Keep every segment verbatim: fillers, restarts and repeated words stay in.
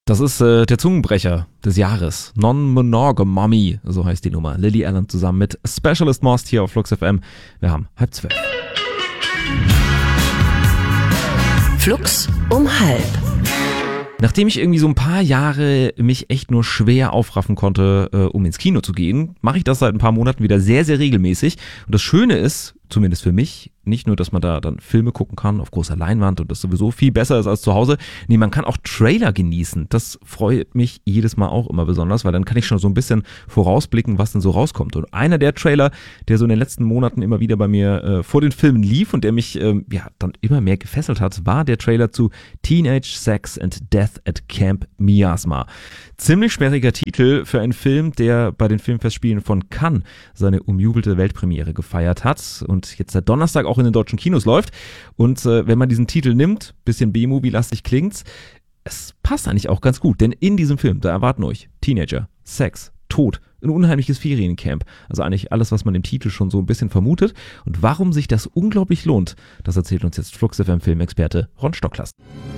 Das ist äh, der Zungenbrecher des Jahres. Non-Monogamy, so heißt die Nummer. Lily Allen zusammen mit Specialist Most hier auf Flux F M. Wir haben halb zwölf. Flux um halb. Nachdem ich irgendwie so ein paar Jahre mich echt nur schwer aufraffen konnte, äh, um ins Kino zu gehen, mache ich das seit ein paar Monaten wieder sehr, sehr regelmäßig. Und das Schöne ist, zumindest für mich, nicht nur, dass man da dann Filme gucken kann auf großer Leinwand und das sowieso viel besser ist als zu Hause. Nee, man kann auch Trailer genießen. Das freut mich jedes Mal auch immer besonders, weil dann kann ich schon so ein bisschen vorausblicken, was denn so rauskommt. Und einer der Trailer, der so in den letzten Monaten immer wieder bei mir äh, vor den Filmen lief und der mich ähm, ja dann immer mehr gefesselt hat, war der Trailer zu Teenage Sex and Death at Camp Miasma. Ziemlich sperriger Titel für einen Film, der bei den Filmfestspielen von Cannes seine umjubelte Weltpremiere gefeiert hat und jetzt seit Donnerstag auch in den deutschen Kinos läuft. Und äh, wenn man diesen Titel nimmt, bisschen B-Movie-lastig klingt's, es passt eigentlich auch ganz gut, denn in diesem Film, da erwarten euch Teenager, Sex, Tod, ein unheimliches Feriencamp. Also eigentlich alles, was man im Titel schon so ein bisschen vermutet. Und warum sich das unglaublich lohnt, das erzählt uns jetzt Flux F M-Filmexperte Ron Stocklast.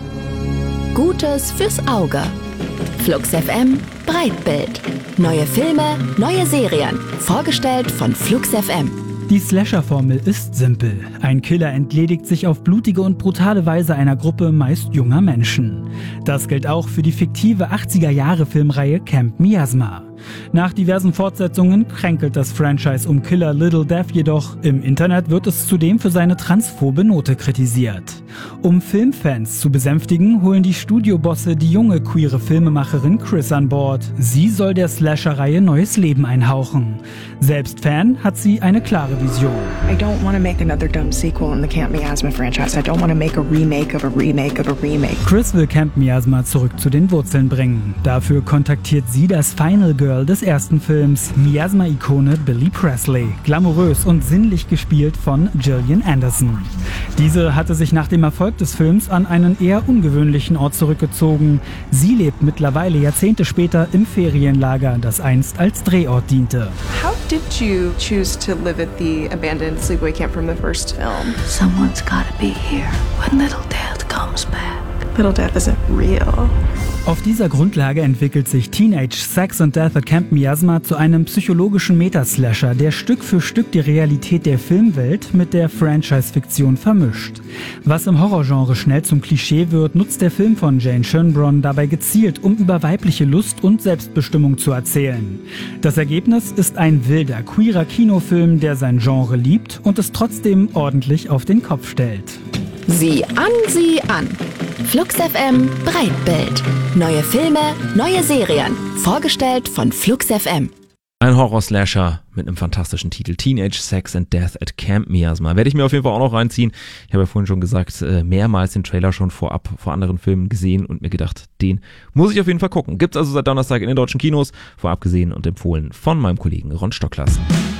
Gutes fürs Auge. Flux F M Breitbild. Neue Filme, neue Serien. Vorgestellt von Flux F M. Die Slasher-Formel ist simpel. Ein Killer entledigt sich auf blutige und brutale Weise einer Gruppe meist junger Menschen. Das gilt auch für die fiktive achtziger-Jahre-Filmreihe Camp Miasma. Nach diversen Fortsetzungen kränkelt das Franchise um Killer Little Death jedoch. Im Internet wird es zudem für seine transphobe Note kritisiert. Um Filmfans zu besänftigen, holen die Studiobosse die junge queere Filmemacherin Chris an Bord. Sie soll der Slasher-Reihe neues Leben einhauchen. Selbst Fan hat sie eine klare Vision. I don't want to make another dumb sequel in the Camp Miasma franchise. I don't want to make a remake of a remake of a remake. Chris will Camp Miasma zurück zu den Wurzeln bringen. Dafür kontaktiert sie das Final Girl des ersten Films, Miasma-Ikone Billy Presley, glamourös und sinnlich gespielt von Gillian Anderson. Diese hatte sich nach dem Erfolg des Films an einen eher ungewöhnlichen Ort zurückgezogen. Sie lebt mittlerweile Jahrzehnte später im Ferienlager, das einst als Drehort diente. How did you choose to live at the abandoned sleepaway camp from the first film? Someone's gotta be here when little death comes back. Little death isn't real. Auf dieser Grundlage entwickelt sich Teenage Sex and Death at Camp Miasma zu einem psychologischen Metaslasher, der Stück für Stück die Realität der Filmwelt mit der Franchise-Fiktion vermischt. Was im Horrorgenre schnell zum Klischee wird, nutzt der Film von Jane Schönbrunn dabei gezielt, um über weibliche Lust und Selbstbestimmung zu erzählen. Das Ergebnis ist ein wilder, queerer Kinofilm, der sein Genre liebt und es trotzdem ordentlich auf den Kopf stellt. Sieh an, sieh an. Flux F M Breitbild. Neue Filme, neue Serien. Vorgestellt von Flux F M. Ein Horror-Slasher mit einem fantastischen Titel. Teenage Sex and Death at Camp Miasma. Werde ich mir auf jeden Fall auch noch reinziehen. Ich habe ja vorhin schon gesagt, mehrmals den Trailer schon vorab vor anderen Filmen gesehen und mir gedacht, den muss ich auf jeden Fall gucken. Gibt's also seit Donnerstag in den deutschen Kinos. Vorab gesehen und empfohlen von meinem Kollegen Ron Stocklast.